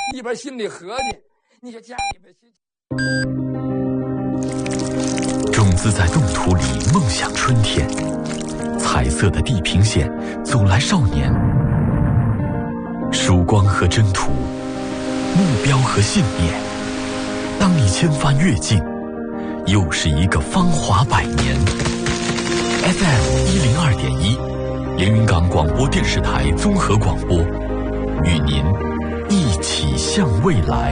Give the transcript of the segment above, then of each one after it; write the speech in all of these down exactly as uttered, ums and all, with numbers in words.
一边心里合计，你说家里边心。 种子在冻土里梦想春天，彩色的地平线走来少年，曙光和征途，目标和信念。当你千帆越尽，又是一个芳华百年。F M 一零二点一，连云港广播电视台综合广播，与您一起向未来。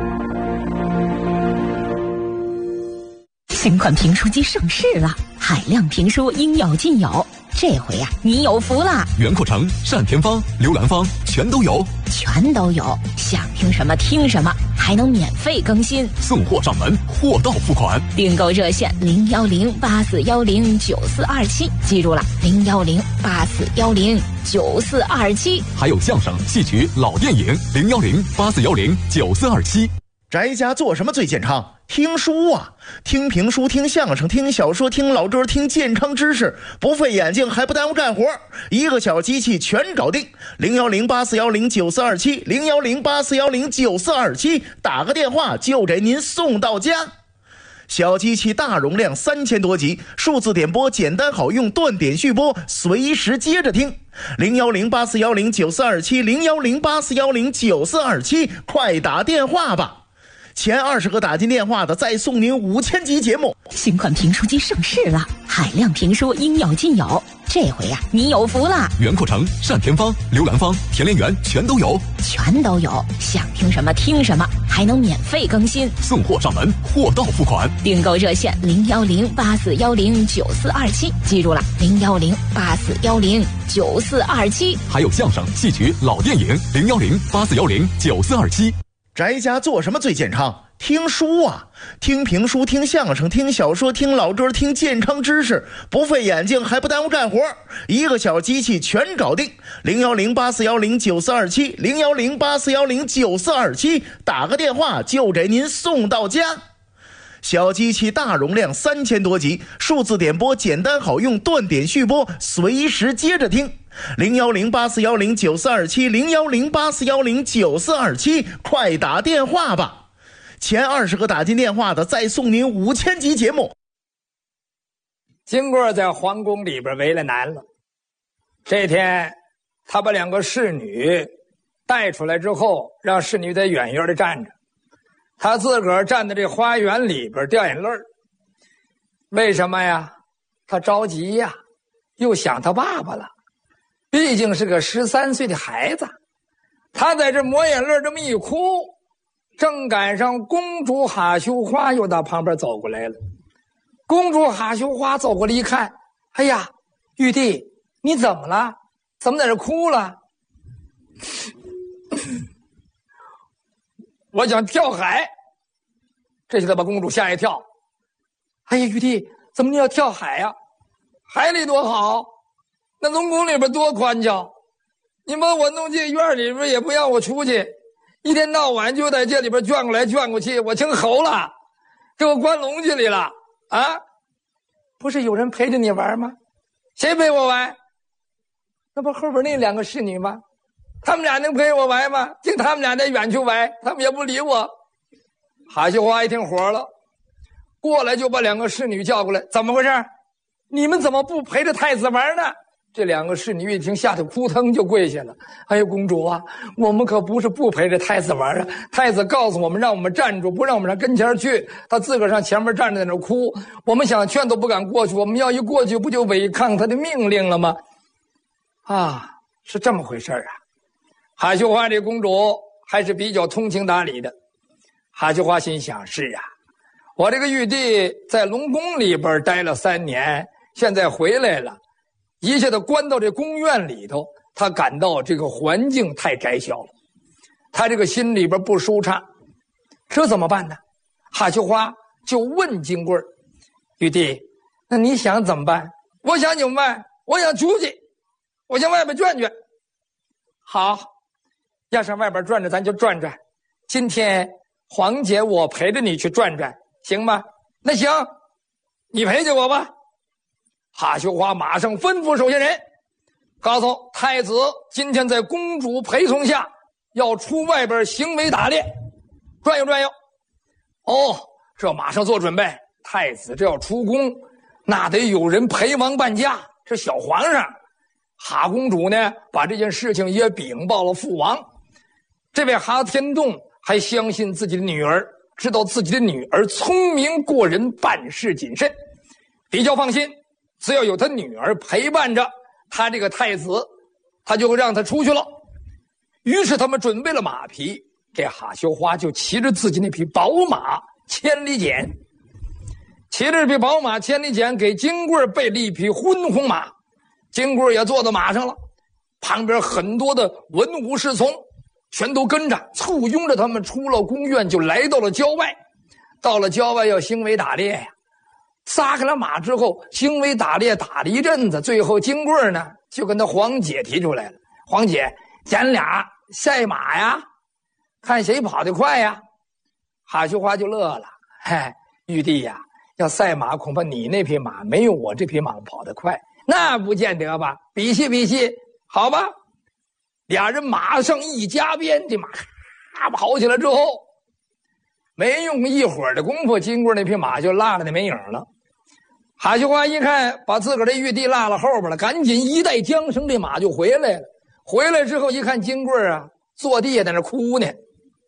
新款评书机上市了，海量评书应有尽有。这回呀、啊，你有福了！ 袁阔成、单田芳、刘兰芳全都有， 全都有。想听什么听什么，还能免费更新， 送货上门，货到付款。 订购热线零幺零八四幺零九四二七，记住了，零幺零八四幺零九四二七。 还有相声、戏曲、老电影，零幺零八四幺零九四二七。 宅家做什么最健康？听书啊，听评书，听相声，听小说，听老歌，听健康知识，不费眼睛还不耽误干活，一个小机器全搞定。零幺零八四幺零九四二七，零幺零八四幺零九四二七，打个电话就给您送到家。小机器大容量，三千多集，数字点播简单好用，断点续播，随时接着听。零幺零八四幺零九四二七，零幺零八四幺零九四二七，快打电话吧！前二十个打进电话的，再送您五千集节目。 新款评书机上市了，海量评书应有尽有。这回呀、啊，你有福了！ 袁阔成、单田芳、刘兰芳、田连元全都有， 全都有。想听什么听什么，还能免费更新， 送货上门，货到付款。 订购热线零幺零八四幺零九四二七，记住了，零幺零八四幺零九四二七。 还有相声、戏曲、老电影，零幺零八四幺零九四二七。 宅家做什么最健康？听书啊，听评书，听相声，听小说，听老歌，听健康知识，不费眼睛还不耽误干活，一个小机器全搞定。零幺零八四幺零九四二七，零幺零八四幺零九四二七，打个电话就给您送到家。小机器大容量，三千多集，数字点播简单好用，断点续播，随时接着听。零幺零八四幺零九四二七，零幺零八四幺零九四二七，快打电话吧！前二十个打进电话的，再送您五千集节目。 金贵在皇宫里边为了难了。这天，他把两个侍女带出来之后，让侍女在远远的站着，他自个儿站在这花园里边掉眼泪儿。为什么呀？他着急呀，又想他爸爸了。毕竟是个十三岁的孩子，他在这抹眼泪这么一哭，正赶上公主哈羞花又到旁边走过来了。公主哈羞花走过来一看，哎呀，玉帝，你怎么了？怎么在这哭了？我想跳海。这下子把公主吓一跳。哎呀，玉帝，怎么你要跳海呀、啊？海里多好，那龙宫里边多宽敞，你把我弄进院里边也不让我出去，一天到晚就在这里边转过来转过去，我成猴了，给我关笼子里了啊！不是有人陪着你玩吗？谁陪我玩？那不后边那两个侍女吗？他们俩能陪我玩吗？听他们俩在远处玩，他们也不理我。哈羞花一听火了，过来就把两个侍女叫过来，怎么回事？你们怎么不陪着太子玩呢？这两个侍女一听，吓得扑腾就跪下了。哎呀，公主啊，我们可不是不陪着太子玩啊！太子告诉我们，让我们站住，不让我们上跟前去。他自个儿上前面站着在那哭，我们想劝都不敢过去。我们要一过去，不就违抗他的命令了吗？啊，是这么回事啊！哈羞花这公主还是比较通情达理的。哈羞花心想：是啊，我这个玉帝在龙宫里边待了三年，现在回来了。一下子关到这宫院里头，他感到这个环境太窄小了，他这个心里边不舒畅，这怎么办呢？哈羞花就问金贵儿：“玉帝，那你想怎么办？”“我想怎么办？我想出去，我向外边转转。”“好，要上外边转转，咱就转转。今天皇姐我陪着你去转转，行吗？”“那行，你陪着我吧。”哈羞花马上吩咐手下人，告诉太子，今天在公主陪同下要出外边行为打猎，转悠转悠。哦，这马上做准备，太子这要出宫，那得有人陪王伴驾，是小皇上。哈公主呢，把这件事情也禀报了父王。这位哈天栋还相信自己的女儿，知道自己的女儿聪明过人，办事谨慎，比较放心。只要有他女儿陪伴着他这个太子，他就让他出去了。于是他们准备了马匹，这哈羞花就骑着自己那匹宝马千里简，骑着这匹宝马千里简，给金贵备了一匹昏红马。金贵也坐到马上了，旁边很多的文武侍从全都跟着，簇拥着他们出了宫院，就来到了郊外。到了郊外要行为打猎呀，撒开了马之后，行为打猎打了一阵子，最后金贵呢就跟他黄姐提出来了：“黄姐，咱俩赛马呀，看谁跑得快呀。”哈羞花就乐了：“嗨，玉帝呀，要赛马，恐怕你那匹马没有我这匹马跑得快。”那不见得吧，比戏比戏，好吧。俩人马上一加鞭，这马咔跑起来之后，没用一会儿的功夫，金贵那匹马就落了那没影了。哈羞花一看把自个儿的玉帝落了后边了，赶紧一带缰绳，这马就回来了。回来之后一看金贵啊坐地在那哭呢，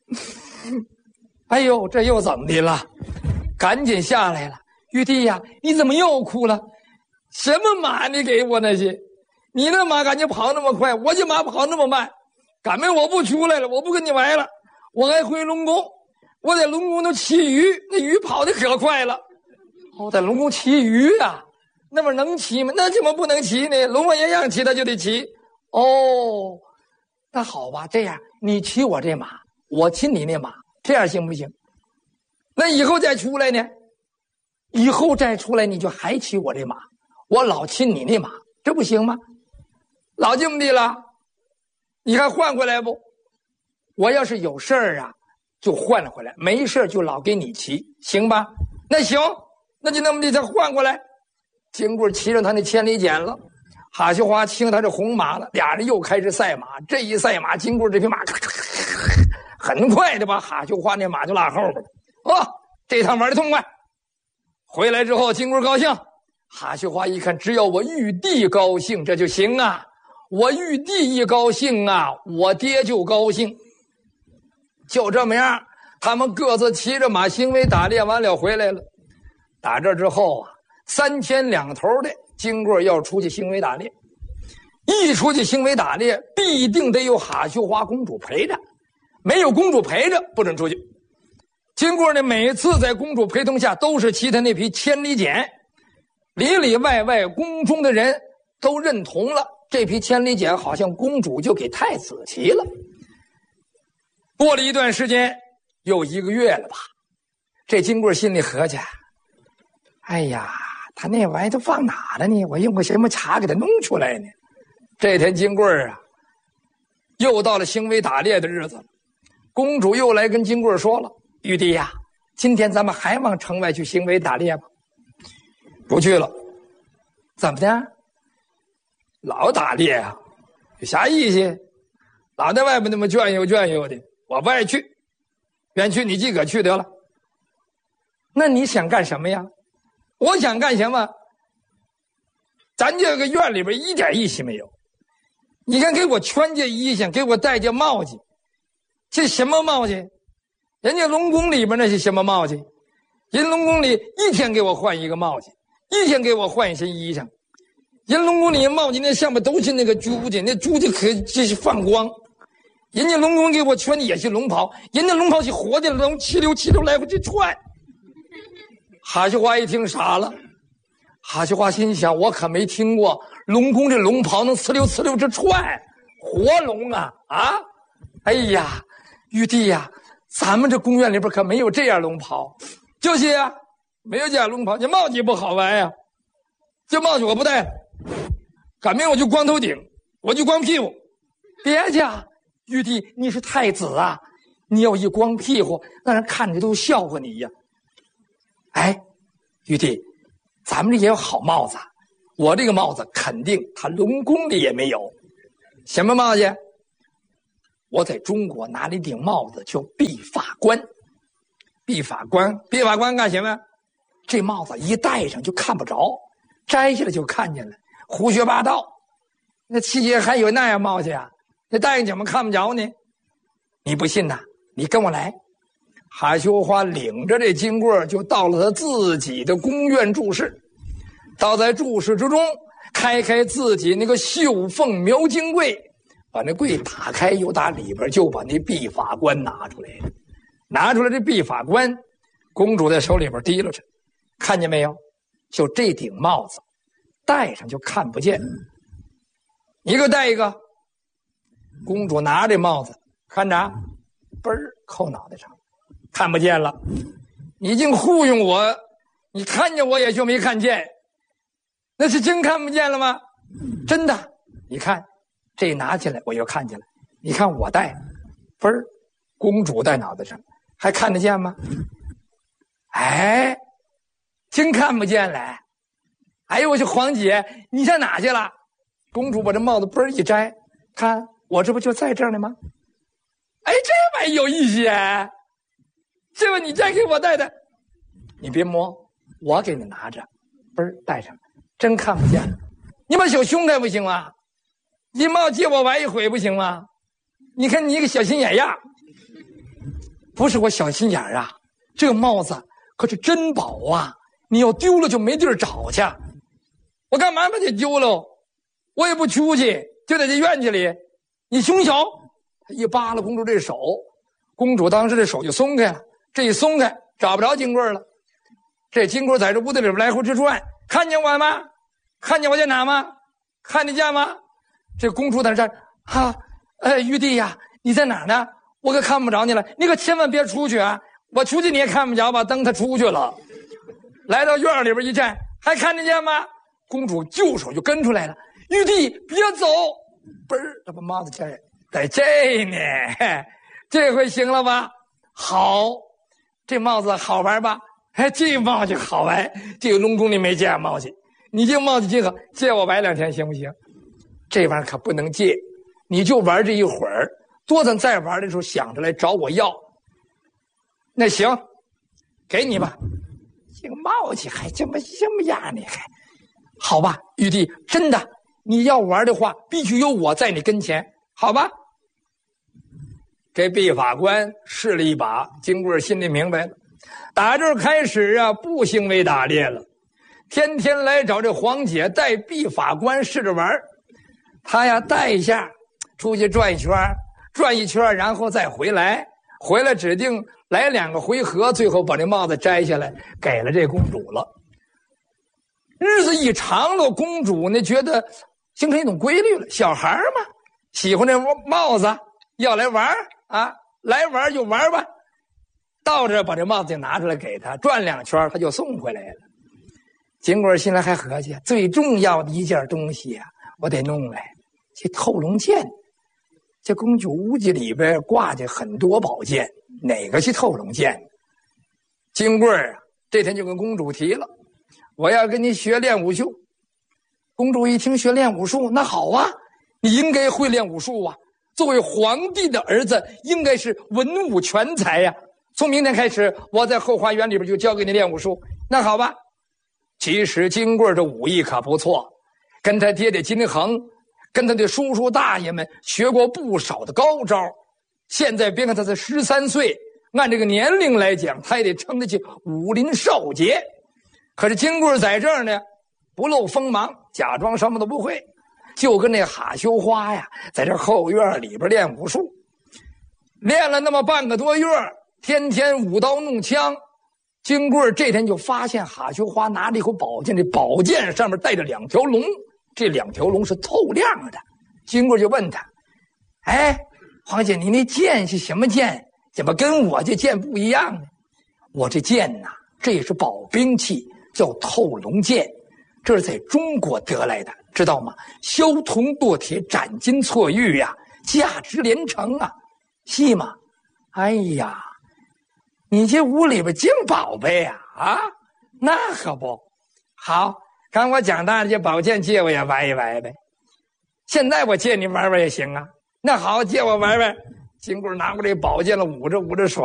哎呦，这又怎么的了？赶紧下来了。玉帝呀，你怎么又哭了？什么马你给我那些？你那马赶紧跑那么快，我这马跑那么慢，赶明我不出来了，我不跟你玩了，我还回龙宫，我在龙宫都骑鱼，那鱼跑得可快了。哦，在龙宫骑鱼啊，那么能骑吗？那怎么不能骑呢？龙王爷让骑他就得骑。哦，那好吧，这样你骑我这马，我骑你那马，这样行不行？那以后再出来呢？以后再出来你就还骑我这马，我老骑你那马，这不行吗？老这么地了，你还换回来不？我要是有事儿啊，就换回来；没事就老给你骑，行吧？那行，那就那么地再换过来。金贵骑上他那千里简了，哈羞花骑上他这红马了，俩人又开始赛马。这一赛马，金贵这匹马很快的把哈羞花那马就拉后边了。哦，这趟玩的痛快。回来之后，金贵高兴。哈羞花一看，只要我玉帝高兴，这就行啊！我玉帝一高兴啊，我爹就高兴。就这么样，他们各自骑着马行为打猎完了回来了。打这之后啊，三天两头的金贵要出去行为打猎，一出去行为打猎，必定得有哈羞花公主陪着，没有公主陪着不准出去。金贵呢，每次在公主陪同下，都是骑他那匹千里简。里里外外宫中的人都认同了，这匹千里简好像公主就给太子骑了。过了一段时间，有一个月了吧，这金贵心里合计，哎呀，他那玩意都放哪了呢？我用个什么茶给他弄出来呢？这天金贵啊，又到了行为打猎的日子了。公主又来跟金贵说了：“玉帝呀，今天咱们还往城外去行为打猎吧？”不去了。怎么的？老打猎啊，有啥意思？老在外面那么转悠转悠的，我不爱去，愿去你自个去得了。那你想干什么呀？我想干什么？咱这个院里边一点意思没有。你看，给我穿件衣裳，给我戴件帽子，这什么帽子？人家龙宫里边那是什么帽子？人龙宫里一天给我换一个帽子，一天给我换一身衣裳。人龙宫里帽子那上面都是那个珠子，那珠子可就是放光。人家龙宫给我穿的也是龙袍，人家龙袍是活的龙，气流气流来回去窜。哈羞花一听傻了，哈羞花心想，我可没听过龙宫这龙袍能呲溜呲溜之窜，活龙啊啊！哎呀，玉帝呀，咱们这宫院里边可没有这样龙袍。就是呀，没有这样龙袍，这帽子也不好玩呀。这帽子我不戴了，赶明我就光头顶，我就光屁股。别介，玉帝，你是太子啊，你要一光屁股，让人看着都笑话你呀。哎，玉帝，咱们这也有好帽子，我这个帽子肯定他龙宫里也没有。什么帽子？ 我在中国拿了一顶帽子叫闭发冠。闭发冠，闭发冠干什么？这帽子一戴上就看不着，摘下来就看见了，胡说八道。那世界还有那样帽子呀？那戴上怎么看不着呢？你不信呐？你跟我来。哈修花领着这金棍就到了他自己的宫院住室，倒在住室之中，开开自己那个绣凤描金柜，把那柜打开，又打里边就把那闭发冠拿出来了。拿出来这闭发冠，公主在手里边提溜着，看见没有？就这顶帽子，戴上就看不见。你给我戴一个。公主拿这帽子，看着，嘣儿扣脑袋上，看不见了。你净糊弄我，你看见我也就没看见，那是真看不见了吗？真的，你看，这拿起来我又看见了。你看我戴，嘣儿，公主戴脑袋上，还看得见吗？哎，真看不见了。哎呦，我去，黄姐，你上哪去了？公主把这帽子嘣儿一摘，看我这不就在这儿呢吗？哎，这玩意有意思啊！这个你再给我戴的，你别摸，我给你拿着，嘣儿戴上，真看不见了。你把小胸戴不行吗？你帽借我玩一回不行吗？你看你一个小心眼呀！不是我小心眼啊，这个帽子可是珍宝啊！你要丢了就没地儿找去。我干嘛把它丢了？我也不出去，就在这院子里。你胸小，他一扒拉公主这手，公主当时这手就松开了。这一松开，找不着金棍了。这金棍在这屋子里边来回直转，看见我吗？看见我在哪吗？看得见吗？这公主在这儿啊，哎，玉帝呀，你在哪儿呢？我可看不着你了，你可千万别出去啊！我出去你也看不着吧？等他出去了，来到院里边一站，还看得见吗？公主就手就跟出来了。玉帝别走！嘣儿，他把帽子摘在这呢，这回行了吧？好，这帽子好玩吧？哎，这帽子好玩，这个龙宫里没这样帽子。你这帽子真好，借我玩两天行不行？这玩意儿可不能借，你就玩这一会儿，多等再玩的时候想着来找我要。那行，给你吧。这个帽子还这么什么样呢？还好吧，玉帝，真的，你要玩的话，必须有我在你跟前，好吧？这毕法官试了一把，金棍心里明白了，打这儿开始啊，不兴为打猎了，天天来找这黄姐带毕法官试着玩。他呀带一下，出去转一圈，转一圈，然后再回来，回来指定来两个回合，最后把这帽子摘下来给了这公主了。日子一长了，公主呢觉得形成一种规律了，小孩嘛，喜欢这帽子，要来玩啊，来玩就玩吧。到这把这帽子就拿出来给他，转两圈他就送回来了。金棍心里还合计，最重要的一件东西啊，我得弄来，这透龙剑。这公主屋子里边挂着很多宝剑，哪个是透龙剑？金棍啊，这天就跟公主提了，我要跟你学练武术。公主一听学练武术，那好啊，你应该会练武术啊。作为皇帝的儿子，应该是文武全才呀、啊。从明天开始，我在后花园里边就教给你练武术。那好吧。其实金棍的武艺可不错，跟他爹爹金衡，跟他的叔叔大爷们学过不少的高招。现在别看他才十三岁，按这个年龄来讲，他也得称得起武林少杰。可是金棍在这儿呢，不露锋芒，假装什么都不会，就跟那哈羞花呀，在这后院里边练武术，练了那么半个多月，天天舞刀弄枪。金棍这天就发现哈羞花拿着一口宝剑，这宝剑上面带着两条龙，这两条龙是透亮的。金棍就问他：“哎，黄姐，你那剑是什么剑？怎么跟我这剑不一样呢？”“我这剑呐、啊，这也是宝兵器，叫透龙剑，这是在中国得来的，知道吗？削铜剁铁，斩金错玉呀、啊，价值连城啊，是吗？”“哎呀。”你这屋里边净宝贝啊啊，那可不好。刚我长大了，这宝剑借我也玩一玩呗。现在我借你玩玩也行啊。那好，借我玩玩。 金贵拿过这宝剑了，捂着捂着耍。